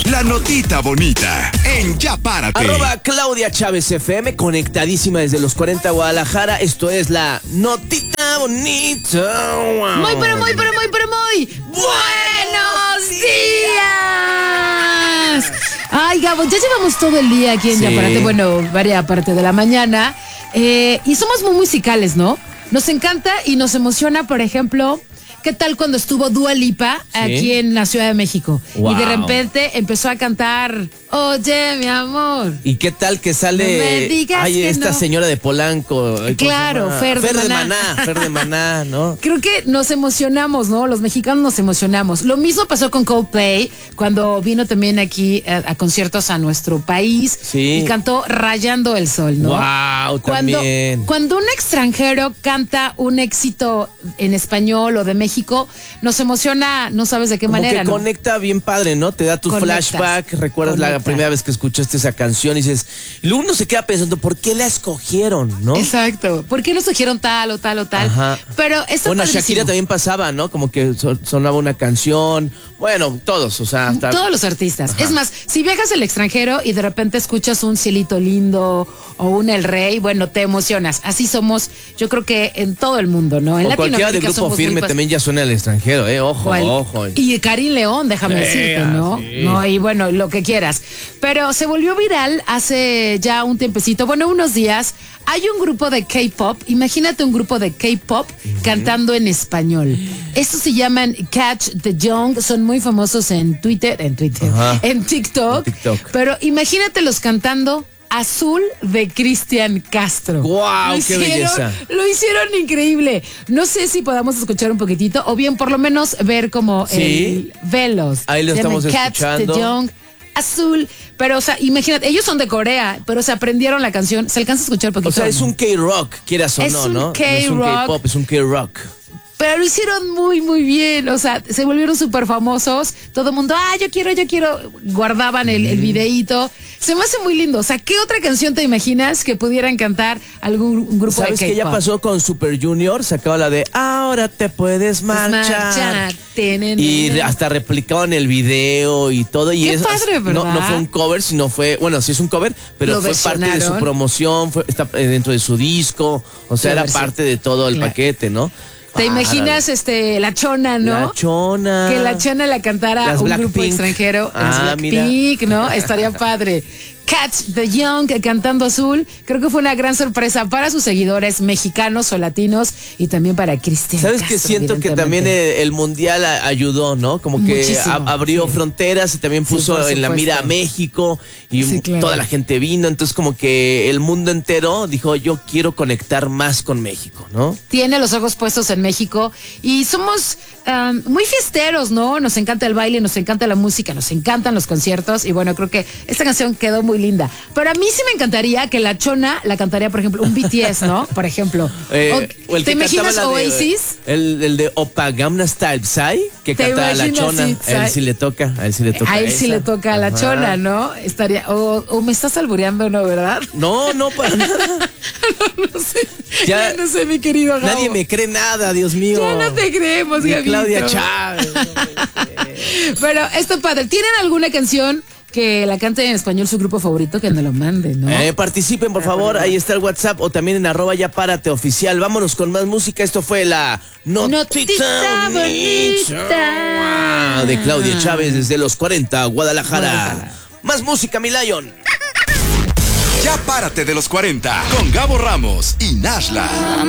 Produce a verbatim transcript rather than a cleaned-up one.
La notita bonita en Ya Párate. Arroba Claudia Chávez F M, conectadísima desde los cuarenta Guadalajara. Esto es la notita bonita. Wow. Muy, pero muy, pero muy, pero muy buenos días. Ay, Gabo, ya llevamos todo el día aquí en Sí. Ya Párate, bueno, varias parte de la mañana. Eh, y somos muy musicales, ¿no? Nos encanta y nos emociona, por ejemplo, ¿qué tal cuando estuvo Dua Lipa Sí. aquí en la Ciudad de México? Wow. Y de repente empezó a cantar, oye, mi amor. ¿Y qué tal que sale No me digas ay, que esta no. señora de Polanco? ¿Cómo se Claro, llama? Fer de Fer de Maná. Maná. Fer de Maná, ¿no? Creo que nos emocionamos, ¿no? Los mexicanos nos emocionamos. Lo mismo pasó con Coldplay cuando vino también aquí a, a conciertos a nuestro país Sí. y cantó Rayando el Sol, ¿no? Wow, Cuando, también. cuando un extranjero canta un éxito en español o de México, nos emociona, no sabes de qué Como manera, que ¿no? conecta bien padre, ¿no? Te da tu Conectas. flashback, recuerdas la Conecta. primera vez que escuchaste esa canción y dices, y luego uno se queda pensando, ¿por qué la escogieron, no? Exacto. ¿Por qué nos sugieron tal o tal o tal? Ajá. Pero esto Bueno, a Shakira también pasaba, ¿no? Como que so- sonaba una canción. Bueno, todos, o sea, hasta... Todos los artistas. Es más, si viajas al extranjero y de repente escuchas un Cielito Lindo o un El Rey, bueno, te emocionas. Así somos, yo creo que en todo el mundo, ¿no? En o cualquiera del Latinoamérica grupo somos muy firme pas- también ya suena al extranjero, ¿eh? Ojo, ¿Cuál? ojo. Y Karim León, déjame Sí, decirte, ¿no? sí. No, y bueno, lo que quieras. Pero se volvió viral hace ya un tiempecito, bueno, unos días. Hay un grupo de K-pop, imagínate un grupo de K-pop cantando en español. Estos se llaman Catch the Young, son muy famosos en Twitter, en Twitter, Ajá. en TikTok. En TikTok. Pero imagínatelos cantando Azul de Cristian Castro. ¡Guau, Lo qué hicieron- belleza! Lo hicieron increíble. No sé si podamos escuchar un poquitito o bien por lo menos ver como Sí. el velos. Ahí lo Se llama estamos Catch escuchando. the Young, Azul. Pero, o sea, imagínate, ellos son de Corea, pero se aprendieron la canción. ¿Se alcanza a escuchar un poquito? O sea, es un K-rock, quieras o Es no, un ¿no? No es un K-rock. K-pop, es un K-rock. Pero lo hicieron muy, muy bien. O sea, se volvieron súper famosos. Todo el mundo, ah, yo quiero, yo quiero. Guardaban el, el videíto. Se me hace muy lindo. O sea, ¿qué otra canción te imaginas que pudieran cantar algún un grupo ¿Sabes de qué ya K-pop? pasó con Super Junior? Sacaba la de Ahora te puedes marchar. Marchar. Tenen- Y hasta replicaban el video y todo. Y Qué eso, padre, no, ¿verdad? no fue un cover, sino fue, bueno, sí es un cover, pero Lo fue parte de su versionaron. promoción, fue, está eh, dentro de su disco, o sea, Lo era versión- parte de todo el Claro. paquete, ¿no? ¿Te Ah, imaginas este la Chona, no? La Chona. Que la Chona la cantara Las un grupo Blackpink. extranjero. Ah, Las mira. Blackpink, ¿no? Estaría padre. Catch the Young cantando Azul. Creo que fue una gran sorpresa para sus seguidores mexicanos o latinos y también para Cristian. ¿Sabes qué? Castro, Siento que también evidentemente. eh, el mundial a- ayudó, ¿no? Como que Muchísimo, a- abrió sí. fronteras y también Sí, puso por en la supuesto. mira a México y Sí, m- claro. toda la gente vino. Entonces, como que el mundo entero dijo, yo quiero conectar más con México, ¿no? Tiene los ojos puestos en México y somos um, muy fiesteros, ¿no? Nos encanta el baile, nos encanta la música, nos encantan los conciertos y bueno, creo que esta canción quedó muy linda. Pero a mí sí me encantaría que la Chona la cantaría, por ejemplo, un B T S, ¿no? Por ejemplo. Eh, O- o el ¿Te que cantaba imaginas la de- Oasis? el, el de Opa Gamma Style, Psy, que ¿Te canta la imaginas, Chona. sí, A él Psy? sí le toca, a él sí le toca. A él sí esa. le toca a la Ajá. Chona, ¿no? Estaría, o, o me estás albureando, ¿no? ¿Verdad? No, no, para nada. No sé. Ya- Ya no sé, mi querido Gabo. Nadie me cree nada, Dios mío. Ya no te creemos, Ni Gabito. Claudia Chávez. Pero está padre. ¿Tienen alguna canción que la cante en español su grupo favorito? Que nos lo manden, ¿no? Eh, participen, por favor. Ahí está el WhatsApp o también en arroba ya párate oficial. Vámonos con más música. Esto fue la Notita, Notita bonita. de Claudia Chávez desde los cuarenta, Guadalajara. Guadalajara. Más música, mi Lion. Ya Párate de los cuarenta con Gabo Ramos y Nashla.